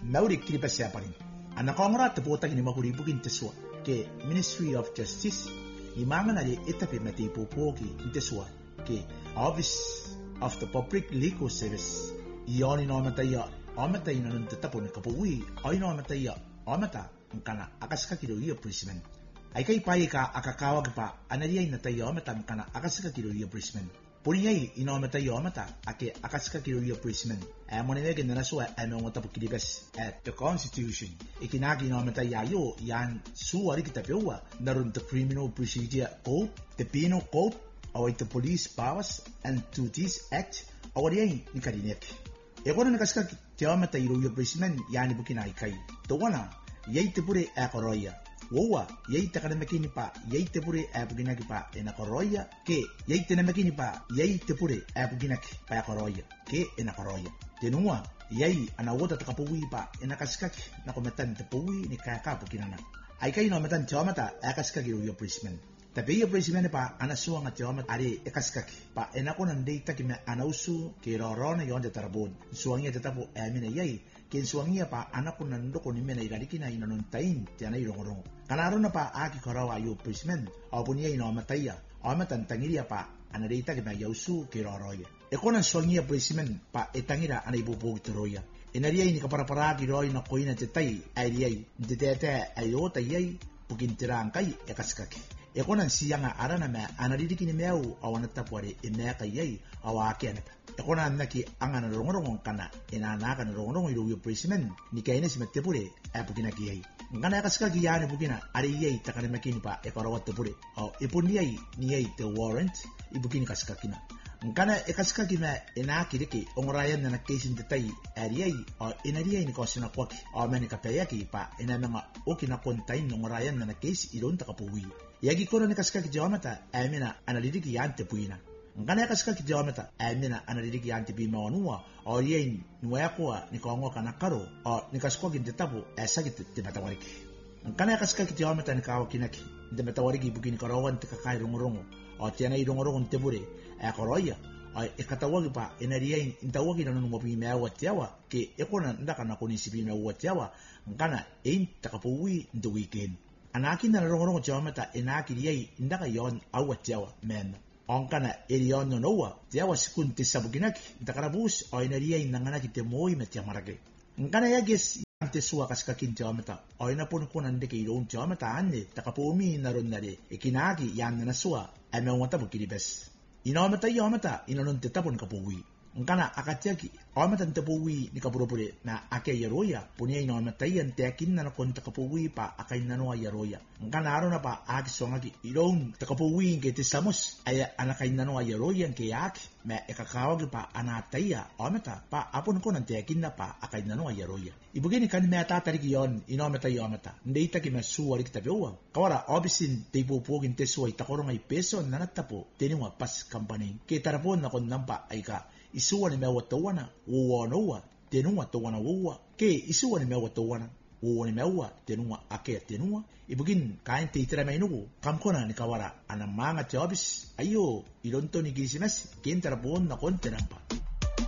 mauri kiripasya parin anakongrat tepota kini mahuri bugin teswa ke Ministry of Justice imanga na itapi mati popoki teswa ke Office of the Public Legal Service ioni no mataya amata inanun tetapon kapuwi ay no mataya amata kana akaska kilo iyo Brisbane ay kay paye ka akakawag pa anariya inatayo amata kana akaska kilo iyo Brisbane Purinyay inomata yomata ake akaska kiruyo Brisbane monewege nanasua amongota pukilibes at the Constitution ikinagi inomata yayo yan suwari kitapewa narun the Criminal Procedure Code, the Penal Code, or the Police Powers and Duties Act awariay ni karinek ekona nakaska yomata iruyo Brisbane yani bukinay kay towana yay tepure akoroya Wowa, yay takanamekini pa, yay tepure apuginaki pa, enakoroya, ke, yay tenamakini pa, yay tepure apuginaki pa akoroya, ke enakoroya. Tenua, yay anawota takapuwi pa, enakaskaki, nakometan tepuwi ni kakapukinana. Ay kayo nometan tiomata, akaskaki uyo Brisbane. Tapi iyo Brisbane pa, anasuwa nga tiomata ari ekaskaki, pa enako nandita kime anausu, kirorona yon de tarabon, suwangya tetapu amine yay, kinsuangia pa anak ko nandoko ni mena iradiki na inanuntain tiana irongorong. Kanaro na pa aki karawa yu Brisbane o punya inomataya o matantangiria pa anarita kina yausu kiroroya. Eko na suangia Brisbane pa etangira anaibubu kituroya. Inaria ini kapara-para kiroi na koina tetai airiyay ditete ayota yay pukintirang kay ekaskaki. Eko na siyanga arana me anaridiki ni meu awanatapuare imeka yay awake anata. Eko na naki ang anarongorong kana inanakan narongorong iruyo Brisbane ni kaina si matepure apukinaki yay. Ngana kaskaki yani bukina ari yay takanimakini pa ekarawat tepure o ipun yay ni yay te warrant ibukini kaskakina. Ngana ekaskaki me inakiriki ongorayan na nakesin tetai ari yay o inariyay ni kosina kwaki o manikapayaki pa inamanga okina kontain ongorayan na nakes ilon takapuwi. Yagi kono ni kaskaki jawamata amina analidiki yan tepuina. Ngana kaskaki jawamata amina analidiki yan tepima wanua o yay nuwakwa ni kongo kanakaro o ni kaskoki tetapu asagit tematawariki. Ngana kaskaki jawamata ni kawa kinaki tematawariki bukini karawan tekakai rongorongo o tiana irongorongo tepure akoroya o ikatawagi pa inariyay intawagi na nungopime awatiawa ke ekona ndaka na kunisipime awatiawa ngana ein takapuwi ndo weekend. Anaki na rongorongo jawamata inaki yay ndaka yon awatiawa men. Onkana eriyon no noa tiawa sikun tisabuginaki takarabus o inariyay nanganaki temoy metiamarage. Ngana yages ante suwa kaskakin jawamata o inapun ko nandike ilong jawamata ane takapumi naron nare ikinagi yan na suwa amewata bukilibes. Inomata yomata inanon tetapon kapuwi. Ngana akatiaki omatan tepuwi ni kapurupure na ake yaroya punya inomata yan teakin na konta kapuwi pa akay nanoa yaroya. Ngana aro na pa aki songaki ilong takapuwi ke tisamos aya anakay nanoa yaroya ke aki me ekakawag pa anataya omata pa apon ko ng teakin na pa akay nanoa yaroya. Ibugini kan me atatariki yon inomata yomata ndeita ki masuwa rikitabewa kawara obisin teipupugin tesuwa itakorong ay peso nanatapo tiniwa pas company ke tarapon na kon nampa ay ka isuwa ni mewa tawana uwa nowa tenua tawana uwa ke isuwa ni mewa tawana uwa ni mewa tenua ake tenua ibugin kain teitira mainugo kamkona ni kawara anamanga te obis ayo ilonto ni gisinas ken tarapon na kon tenampa